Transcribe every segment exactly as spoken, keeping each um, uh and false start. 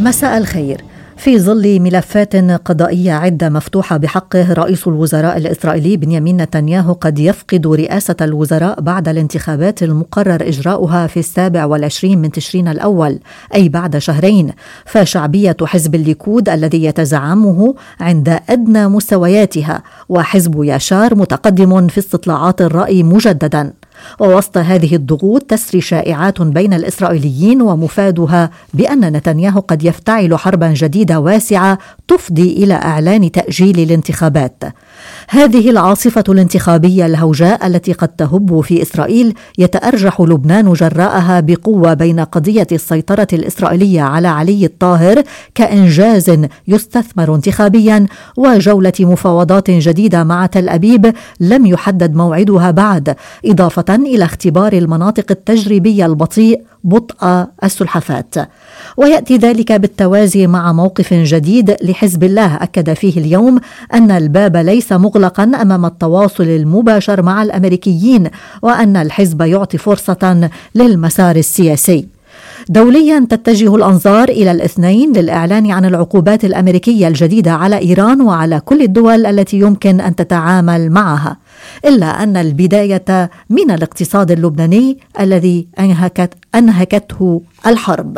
مساء الخير. في ظل ملفات قضائية عدة مفتوحة بحقه، رئيس الوزراء الإسرائيلي بنيامين نتنياهو قد يفقد رئاسة الوزراء بعد الانتخابات المقرر إجراؤها في السابع والعشرين من تشرين الأول، أي بعد شهرين. فشعبية حزب الليكود الذي يتزعمه عند أدنى مستوياتها، وحزب ياشار متقدم في استطلاعات الرأي مجددا. ووسط هذه الضغوط تسري شائعات بين الإسرائيليين ومفادها بأن نتنياهو قد يفتعل حربا جديدة واسعة تفضي إلى إعلان تأجيل الانتخابات. هذه العاصفة الانتخابية الهوجاء التي قد تهب في إسرائيل يتأرجح لبنان جراءها بقوة بين قضية السيطرة الإسرائيلية على علي الطاهر كإنجاز يستثمر انتخابيا، وجولة مفاوضات جديدة مع تل أبيب لم يحدد موعدها بعد، إضافة إلى اختبار المناطق التجريبية البطيء بطء السلحفات. ويأتي ذلك بالتوازي مع موقف جديد لحزب الله أكد فيه اليوم أن الباب ليس مغلقا أمام التواصل المباشر مع الأمريكيين، وأن الحزب يعطي فرصة للمسار السياسي. دوليا تتجه الأنظار إلى الاثنين للإعلان عن العقوبات الأمريكية الجديدة على إيران وعلى كل الدول التي يمكن أن تتعامل معها، إلا أن البداية من الاقتصاد اللبناني الذي أنهكت أنهكته الحرب.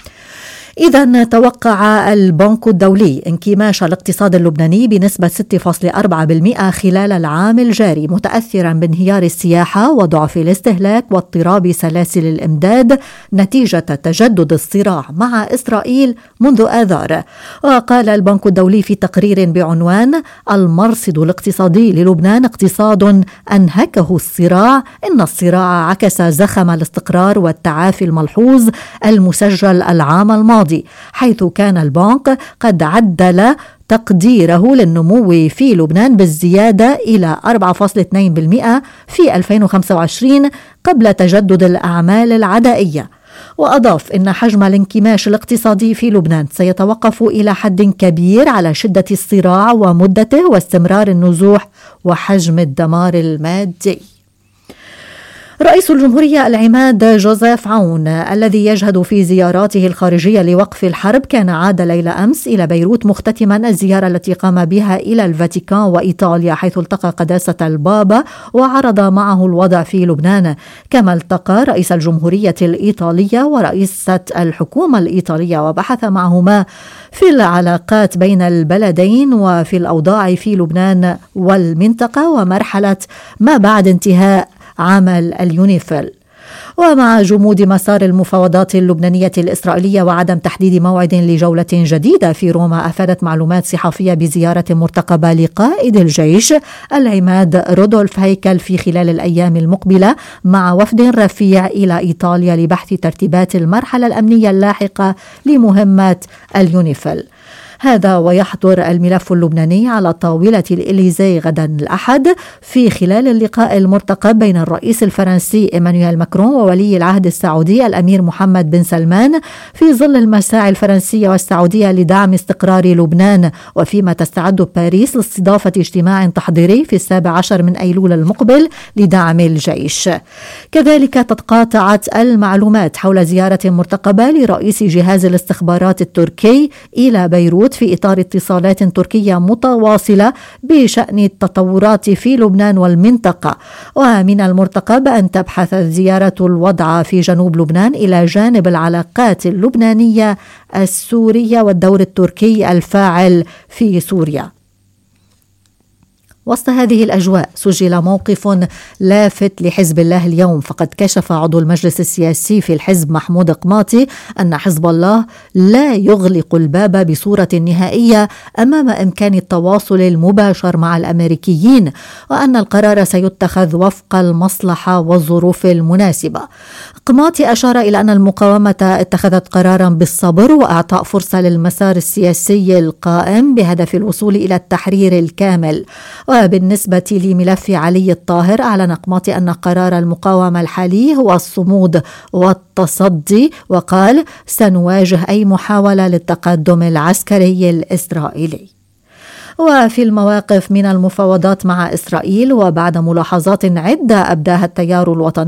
إذن توقع البنك الدولي انكماش الاقتصاد اللبناني بنسبة ستة فاصلة أربعة بالمئة خلال العام الجاري، متأثرا بانهيار السياحة وضعف الاستهلاك واضطراب سلاسل الإمداد نتيجة تجدد الصراع مع إسرائيل منذ آذار. وقال البنك الدولي في تقرير بعنوان المرصد الاقتصادي للبنان اقتصاد أنهكه الصراع، إن الصراع عكس زخم الاستقرار والتعافي الملحوظ المسجل العام الماضي، حيث كان البنك قد عدل تقديره للنمو في لبنان بالزيادة إلى أربعة فاصلة اثنين بالمئة في ألفين وخمسة وعشرين قبل تجدد الأعمال العدائية. وأضاف إن حجم الانكماش الاقتصادي في لبنان سيتوقف إلى حد كبير على شدة الصراع ومدته واستمرار النزوح وحجم الدمار المادي. رئيس الجمهورية العماد جوزيف عون الذي يجهد في زياراته الخارجية لوقف الحرب كان عاد ليلة أمس إلى بيروت، مختتما الزيارة التي قام بها إلى الفاتيكان وإيطاليا، حيث التقى قداسة البابا وعرض معه الوضع في لبنان. كما التقى رئيس الجمهورية الإيطالية ورئيسة الحكومة الإيطالية وبحث معهما في العلاقات بين البلدين وفي الأوضاع في لبنان والمنطقة ومرحلة ما بعد انتهاء عمل اليونيفيل. ومع جمود مسار المفاوضات اللبنانية الإسرائيلية وعدم تحديد موعد لجولة جديدة في روما، أفادت معلومات صحفية بزيارة مرتقبة لقائد الجيش العماد رودولف هيكل في خلال الأيام المقبلة مع وفد رفيع إلى إيطاليا لبحث ترتيبات المرحلة الأمنية اللاحقة لمهمة اليونيفيل. هذا ويحضر الملف اللبناني على طاولة الإليزي غدا الأحد في خلال اللقاء المرتقب بين الرئيس الفرنسي إيمانويل ماكرون وولي العهد السعودي الأمير محمد بن سلمان، في ظل المساعي الفرنسية والسعودية لدعم استقرار لبنان، وفيما تستعد باريس لاستضافة اجتماع تحضيري في السابع عشر من أيلول المقبل لدعم الجيش. كذلك تتقاطعت المعلومات حول زيارة مرتقبة لرئيس جهاز الاستخبارات التركي إلى بيروت في إطار اتصالات تركية متواصلة بشأن التطورات في لبنان والمنطقة. ومن المرتقب أن تبحث الزيارة الوضع في جنوب لبنان إلى جانب العلاقات اللبنانية السورية والدور التركي الفاعل في سوريا. وسط هذه الأجواء سجل موقف لافت لحزب الله اليوم، فقد كشف عضو المجلس السياسي في الحزب محمود قماطي أن حزب الله لا يغلق الباب بصورة نهائية أمام إمكان التواصل المباشر مع الأمريكيين، وأن القرار سيتخذ وفق المصلحة والظروف المناسبة. قماطي أشار إلى أن المقاومة اتخذت قرارا بالصبر وإعطاء فرصة للمسار السياسي القائم بهدف الوصول إلى التحرير الكامل. وبالنسبة لملف علي الطاهر، أعلن قماطي أن قرار المقاومة الحالي هو الصمود والتصدي، وقال سنواجه أي محاولة للتقدم العسكري الإسرائيلي. وفي المواقف من المفاوضات مع إسرائيل، وبعد ملاحظات عدة أبداها التيار الوطني